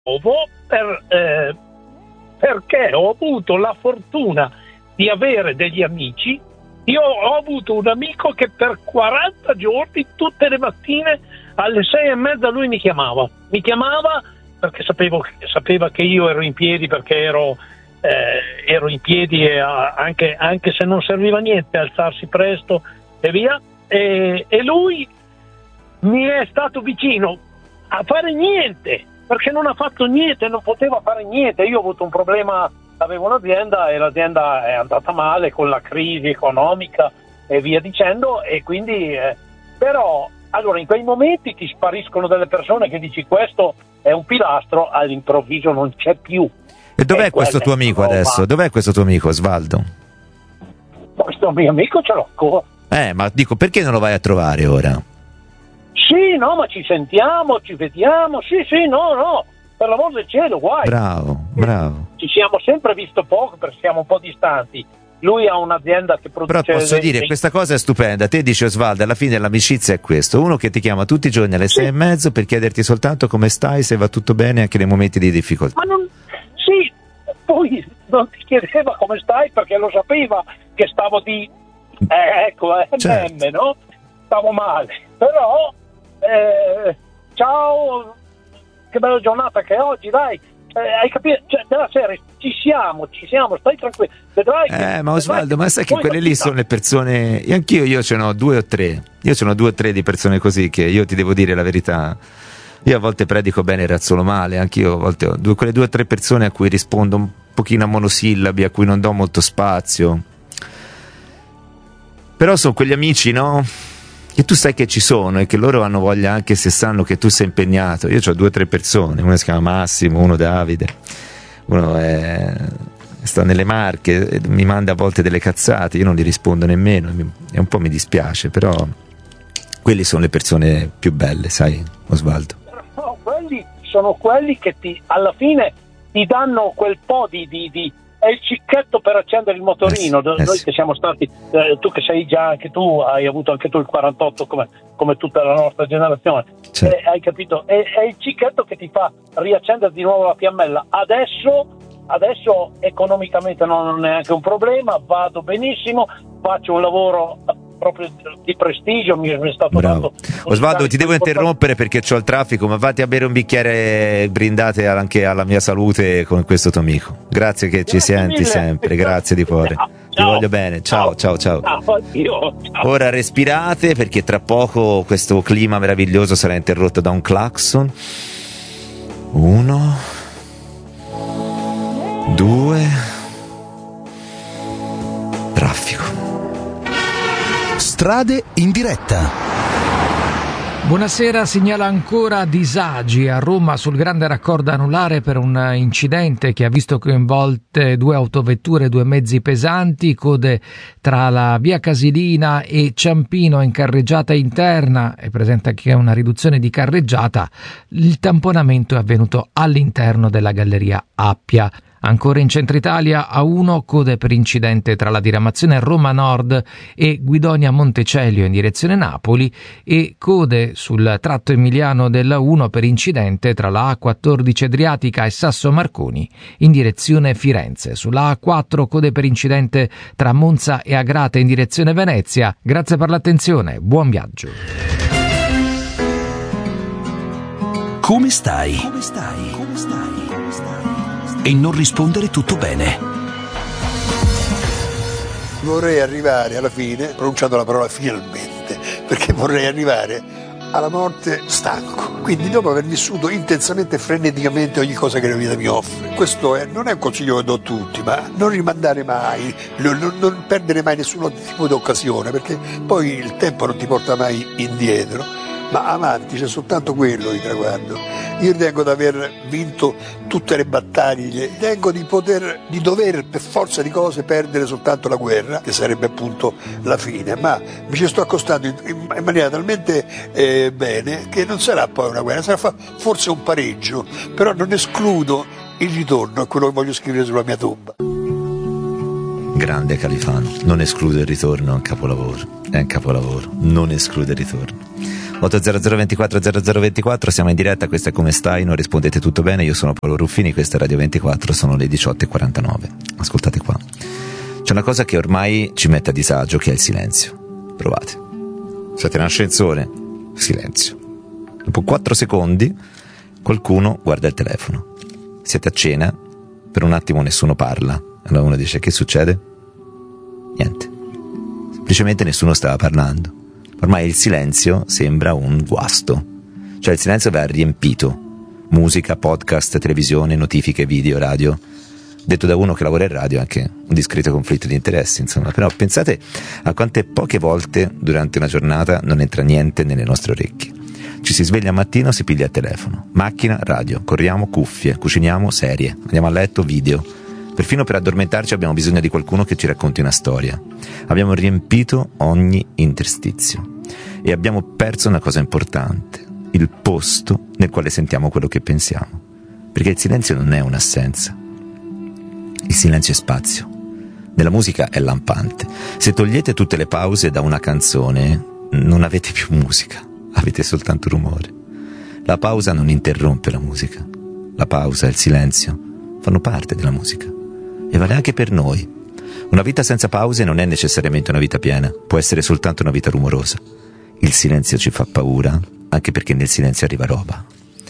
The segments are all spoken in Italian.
perché ho avuto la fortuna di avere degli amici. Io ho avuto un amico che per 40 giorni, tutte le mattine alle 6:30 lui mi chiamava perché sapeva che io ero in piedi, perché ero in piedi, e anche se non serviva niente alzarsi presto e via, e lui mi è stato vicino a fare niente, perché non ha fatto niente, non poteva fare niente. Io ho avuto un problema, avevo un'azienda e l'azienda è andata male con la crisi economica e via dicendo, e quindi però allora in quei momenti ti spariscono delle persone che dici questo è un pilastro, all'improvviso non c'è più. E dov'è questo tuo amico adesso? Dov'è questo tuo amico, Osvaldo? Questo mio amico ce l'ho ancora. Ma dico, perché non lo vai a trovare ora? Sì, no, ma ci sentiamo, ci vediamo, sì, no, per l'amor del cielo, guai. Bravo. Ci siamo sempre visto poco perché siamo un po' distanti. Lui ha un'azienda che produce... Però posso dire, questa cosa è stupenda. Te dici, Osvaldo, alla fine l'amicizia è questo: uno che ti chiama tutti i giorni alle 6:30 per chiederti soltanto come stai, se va tutto bene anche nei momenti di difficoltà. Sì, poi non ti chiedeva come stai perché lo sapeva che stavo certo. no? Stavo male, però ciao, che bella giornata che è oggi, dai, hai capito? Cioè, della serie ci siamo, stai tranquillo, vedrai ma Osvaldo, ma sai che quelle lì sono le persone, e anch'io io ce n'ho 2 o 3, di persone così, che io ti devo dire la verità, io a volte predico bene e razzolo male, anch'io a volte ho quelle 2 o 3 persone a cui rispondo un pochino a monosillabi, a cui non do molto spazio, però sono quegli amici, no? Che tu sai che ci sono e che loro hanno voglia, anche se sanno che tu sei impegnato. Io ho 2 o 3 persone, uno si chiama Massimo, uno Davide, uno sta nelle Marche, mi manda a volte delle cazzate, io non gli rispondo nemmeno, e un po' mi dispiace, però quelli sono le persone più belle, sai, Osvaldo. No, quelli sono quelli che alla fine ti danno quel po' è il cicchetto per accendere il motorino. Noi che siamo stati, tu che sei già, anche tu hai avuto anche tu il 48 come tutta la nostra generazione, hai capito? È il cicchetto che ti fa riaccendere di nuovo la fiammella. Adesso economicamente non è neanche un problema, vado benissimo, faccio un lavoro proprio di prestigio, mi è stato dato. Osvaldo, ti devo interrompere perché c'ho il traffico, ma vatti a bere un bicchiere, brindate anche alla mia salute con questo tuo amico. Grazie che ci senti sempre, grazie di cuore. Ti voglio bene, ciao. Ora respirate, perché tra poco questo clima meraviglioso sarà interrotto da un clacson. 1, 2, traffico. Strade in diretta. Buonasera, segnala ancora disagi a Roma sul grande raccordo anulare per un incidente che ha visto coinvolte 2 autovetture, 2 mezzi pesanti, code tra la via Casilina e Ciampino in carreggiata interna, è presente anche una riduzione di carreggiata. Il tamponamento è avvenuto all'interno della galleria Appia. Ancora in centro Italia, A1, code per incidente tra la diramazione Roma Nord e Guidonia Montecelio in direzione Napoli, e code sul tratto emiliano della A1 per incidente tra la A14 Adriatica e Sasso Marconi in direzione Firenze. Sulla A4 code per incidente tra Monza e Agrate in direzione Venezia. Grazie per l'attenzione, buon viaggio. Come stai? E non rispondere tutto bene. Vorrei arrivare alla fine, pronunciando la parola finalmente, perché vorrei arrivare alla morte stanco. Quindi dopo aver vissuto intensamente e freneticamente ogni cosa che la vita mi offre. Questo non è un consiglio che do a tutti, ma non rimandare mai, non perdere mai nessun tipo di occasione, perché poi il tempo non ti porta mai indietro. Ma avanti c'è soltanto quello di traguardo. Io ritengo di aver vinto tutte le battaglie, ritengo di dover per forza di cose perdere soltanto la guerra, che sarebbe appunto la fine, ma mi ci sto accostando in maniera talmente bene che non sarà poi una guerra, sarà forse un pareggio, però non escludo il ritorno, è quello che voglio scrivere sulla mia tomba. Grande Califano, non esclude il ritorno, è un capolavoro, non esclude il ritorno. 800 24 0024, siamo in diretta, questo è Come stai? Non rispondete tutto bene, io sono Paolo Ruffini, questa è Radio 24, sono le 18:49. Ascoltate qua, c'è una cosa che ormai ci mette a disagio, che è il silenzio. Provate, siete in ascensore, silenzio, dopo 4 secondi qualcuno guarda il telefono, siete a cena, per un attimo nessuno parla, allora uno dice: che succede? Niente, semplicemente nessuno stava parlando. Ormai il silenzio sembra un guasto, cioè il silenzio va riempito, musica, podcast, televisione, notifiche, video, radio. Detto da uno che lavora in radio, anche un discreto conflitto di interessi, insomma. Però pensate a quante poche volte durante una giornata non entra niente nelle nostre orecchie. Ci si sveglia al mattino, si piglia il telefono, macchina, radio, corriamo, cuffie, cuciniamo, serie, andiamo a letto, video. Perfino per addormentarci abbiamo bisogno di qualcuno che ci racconti una storia. Abbiamo riempito ogni interstizio e abbiamo perso una cosa importante: il posto nel quale sentiamo quello che pensiamo. Perché il silenzio non è un'assenza, il silenzio è spazio. Nella musica è lampante. Se togliete tutte le pause da una canzone, non avete più musica, avete soltanto rumore. La pausa non interrompe la musica. La pausa e il silenzio fanno parte della musica. E vale anche per noi. Una vita senza pause non è necessariamente una vita piena, può essere soltanto una vita rumorosa. Il silenzio ci fa paura, anche perché nel silenzio arriva roba.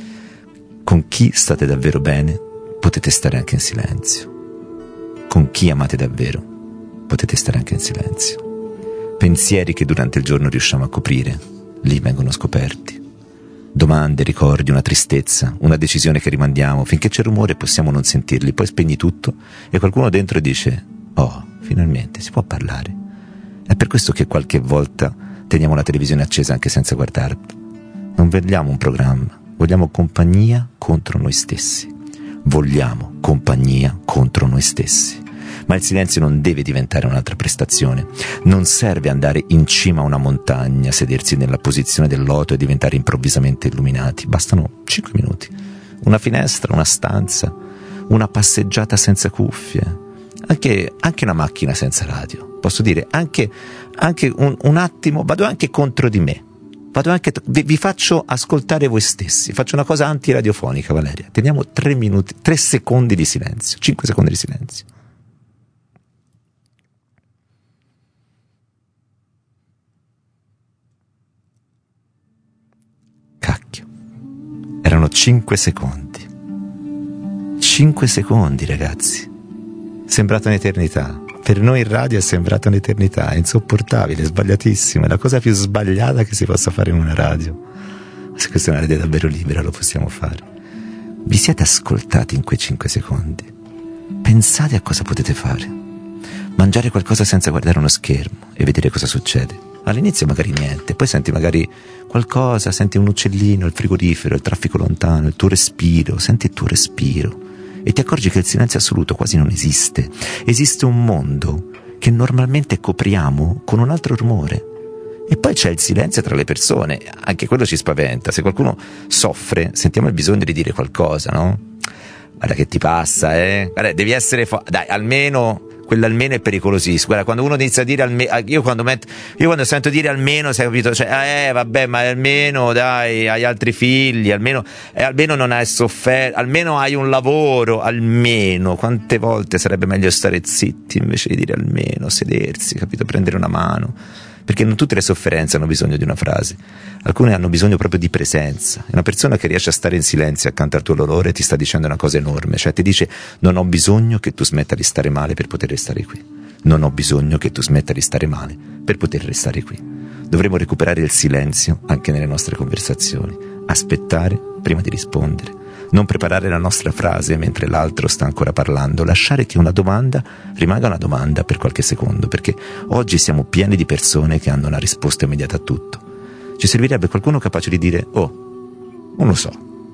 Con chi state davvero bene, potete stare anche in silenzio. Con chi amate davvero, potete stare anche in silenzio. Pensieri che durante il giorno riusciamo a coprire, lì vengono scoperti. Domande, ricordi, una tristezza, una decisione che rimandiamo, finché c'è rumore possiamo non sentirli, poi spegni tutto e qualcuno dentro dice: oh, finalmente si può parlare. È per questo che qualche volta teniamo la televisione accesa anche senza guardarla. Non vogliamo un programma, vogliamo compagnia contro noi stessi. Vogliamo compagnia contro noi stessi. Ma il silenzio non deve diventare un'altra prestazione. Non serve andare in cima a una montagna, sedersi nella posizione del loto e diventare improvvisamente illuminati. Bastano 5 minuti. Una finestra, una stanza, una passeggiata senza cuffie, anche una macchina senza radio. Posso dire, anche un attimo, vado anche contro di me. Vi faccio ascoltare voi stessi. Faccio una cosa antiradiofonica, Valeria. Teniamo 3 minuti, 3 secondi di silenzio, 5 secondi di silenzio. Cacchio, erano 5 secondi. 5 secondi, ragazzi. Sembrata un'eternità. Per noi in radio è sembrata un'eternità, è insopportabile, è sbagliatissimo, è la cosa più sbagliata che si possa fare in una radio. Ma se questa è una radio davvero libera, lo possiamo fare. Vi siete ascoltati in quei 5 secondi? Pensate a cosa potete fare. Mangiare qualcosa senza guardare uno schermo e vedere cosa succede. All'inizio magari niente, poi senti magari qualcosa, senti un uccellino, il frigorifero, il traffico lontano, il tuo respiro, senti il tuo respiro e ti accorgi che il silenzio assoluto quasi non esiste. Esiste un mondo che normalmente copriamo con un altro rumore. E poi c'è il silenzio tra le persone, anche quello ci spaventa. Se qualcuno soffre, sentiamo il bisogno di dire qualcosa, no? Guarda che ti passa, Guarda, devi essere dai, almeno... Quell'almeno è pericolosissimo. Guarda, quando uno inizia a dire almeno, io quando sento dire almeno, sai, capito? Cioè, vabbè, ma almeno dai, hai altri figli, almeno non hai sofferto, almeno hai un lavoro, almeno. Quante volte sarebbe meglio stare zitti invece di dire almeno, sedersi, capito? Prendere una mano. Perché non tutte le sofferenze hanno bisogno di una frase, alcune hanno bisogno proprio di presenza. Una persona che riesce a stare in silenzio accanto al tuo dolore ti sta dicendo una cosa enorme, cioè ti dice: non ho bisogno che tu smetta di stare male per poter restare qui, non ho bisogno che tu smetta di stare male per poter restare qui. Dovremmo recuperare il silenzio anche nelle nostre conversazioni, aspettare prima di rispondere, non preparare la nostra frase mentre l'altro sta ancora parlando, lasciare che una domanda rimanga una domanda per qualche secondo, perché oggi siamo pieni di persone che hanno una risposta immediata a tutto. Ci servirebbe qualcuno capace di dire: oh, non lo so,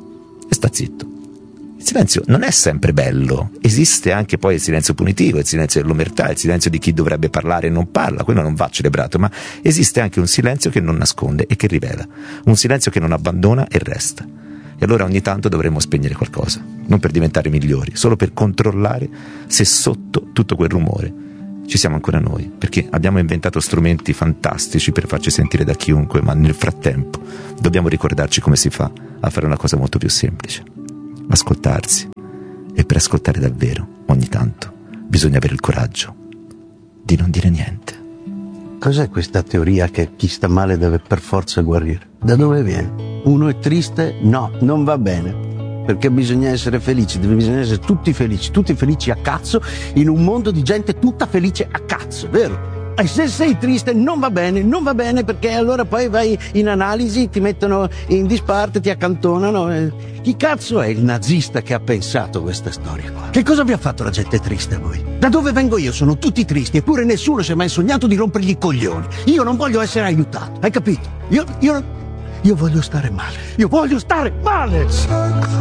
e sta zitto. Il silenzio non è sempre bello, esiste anche poi il silenzio punitivo, il silenzio dell'omertà, il silenzio di chi dovrebbe parlare e non parla, quello non va celebrato, ma esiste anche un silenzio che non nasconde e che rivela, un silenzio che non abbandona e resta. E allora ogni tanto dovremmo spegnere qualcosa, non per diventare migliori, solo per controllare se sotto tutto quel rumore ci siamo ancora noi, perché abbiamo inventato strumenti fantastici per farci sentire da chiunque, ma nel frattempo dobbiamo ricordarci come si fa a fare una cosa molto più semplice: ascoltarsi. E per ascoltare davvero, ogni tanto, bisogna avere il coraggio di non dire niente. Cos'è questa teoria che chi sta male deve per forza guarire? Da dove viene? Uno è triste? No, non va bene. Perché bisogna essere felici, bisogna essere tutti felici a cazzo, in un mondo di gente tutta felice a cazzo, vero? E se sei triste non va bene perché allora poi vai in analisi, ti mettono in disparte, ti accantonano. Chi cazzo è il nazista che ha pensato questa storia qua? Che cosa vi ha fatto la gente triste a voi? Da dove vengo io sono tutti tristi, eppure nessuno si è mai sognato di rompergli i coglioni. Io non voglio essere aiutato, hai capito? Io voglio stare male.